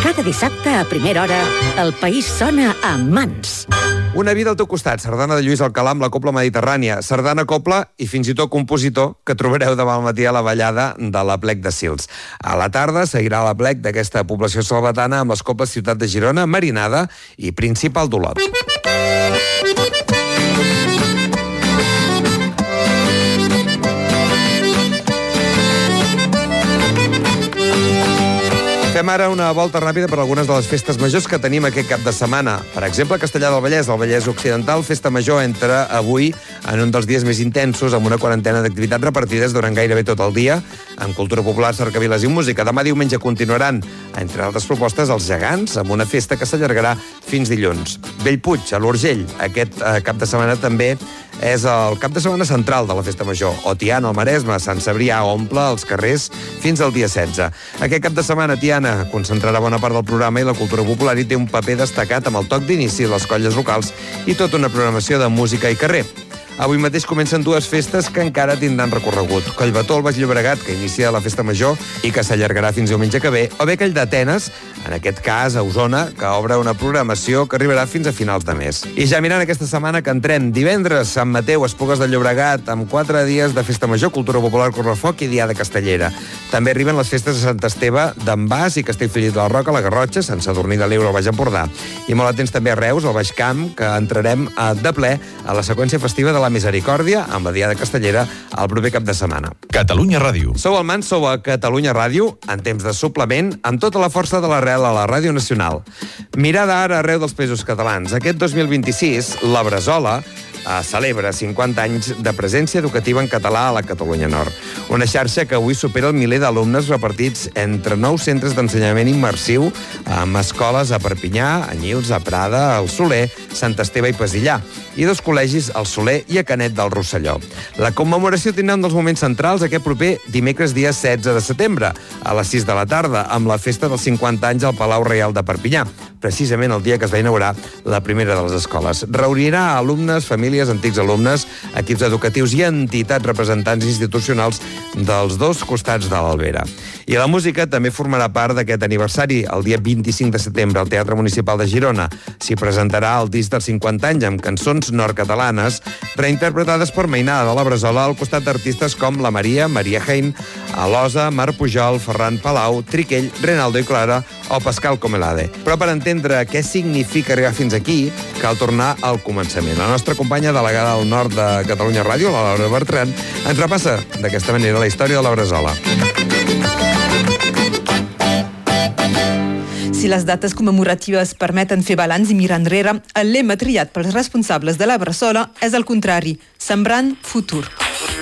Cada dissabte a primera hora, el país sona a mans. Una vida al teu costat, sardana de Lluís Alcalà amb la Cobla Mediterrània, sardana Cobla i fins i tot compositor que trobareu demà al matí a la ballada de l'Aplec de Sils. A la tarda seguirà l'Aplec d'aquesta població salvatana amb les cobles Ciutat de Girona, Marinada i Principal d'Olot. Fem ara una volta ràpida per algunes de les festes majors que tenim aquest cap de setmana. Per exemple, Castellar del Vallès, al Vallès Occidental, festa major entra avui en un dels dies més intensos, amb una quarantena d'activitats repartides durant gairebé tot el dia, amb cultura popular, cercaviles i música. Demà diumenge continuaran, entre altres propostes, els gegants, amb una festa que s'allargarà fins dilluns. Bellpuig, a l'Urgell, aquest cap de setmana també és el cap de setmana central de la festa major. O Tiana, al Maresme, Sant Cebrià omple els carrers fins al dia 16. Aquest cap de setmana Tiana concentrarà bona part del programa i la cultura popular i té un paper destacat amb el toc d'inici, les colles locals i tota una programació de música i carrer. Avui mateix comencen dues festes que encara tindran recorregut. Collbató al Baix Llobregat, que inicia la festa major i que s'allargarà fins diumenge que ve, o bé aquell d'Atenes, en aquest cas a Osona, que obre una programació que arribarà fins a finals de mes. I ja mirant aquesta setmana que entrem, divendres, Sant Mateu, Esplugues de Llobregat, amb 4 dies de festa major, cultura popular, correfoc i diada castellera. També arriben les festes de Sant Esteve d'en Bas i Castellfollit de la Roca, la Garrotxa, Sant Sadurní de l'Ebre al Baix Empordà. I molt atents també a Reus, al Baix Camp, que entrarem de ple a la seqüència festiva de la Misericòrdia amb la diada castellera el proper cap de setmana. Catalunya Ràdio. Sou al Mans, sou a Catalunya Ràdio, en temps de suplement, amb tota la força de l'arrel a la Ràdio Nacional. Mirada ara arreu dels països catalans. Aquest 2026, la Bressola celebra 50 anys de presència educativa en català a la Catalunya Nord. Una xarxa que avui supera el miler d'alumnes repartits entre 9 centres d'ensenyament immersiu amb escoles a Perpinyà, a Nyils, a Prada, al Soler, Sant Esteve i Pesillà, i 2 col·legis al Soler i a Canet del Rosselló. La commemoració tindrà un dels moments centrals aquest proper dimecres dia 16 de setembre, a les 6 de la tarda, amb la festa dels 50 anys al Palau Reial de Perpinyà, precisament el dia que es va inaugurar la primera de les escoles. Reunirà alumnes, famílies, antics alumnes, equips educatius i entitats representants institucionals dels dos costats de l'Albera. I la música també formarà part d'aquest aniversari. El dia 25 de setembre al Teatre Municipal de Girona s'hi presentarà el disc dels 50 anys amb cançons nord-catalanes reinterpretades per Mainada de la Bressola al costat d'artistes com la Maria Hein, Alosa, Mar Pujol, Ferran Palau, Triquell, Renaldo i Clara o Pascal Comelade. Però per entendre què significa arribar fins aquí, cal tornar al començament. La nostra companya delegada al nord de Catalunya Ràdio, la Laura Bertran, ens repassa d'aquesta manera la història de la Bressola. Si les dates commemoratives permeten fer balanç i mirar enrere, el lema triat pels responsables de la Bressola és el contrari, sembrant futur.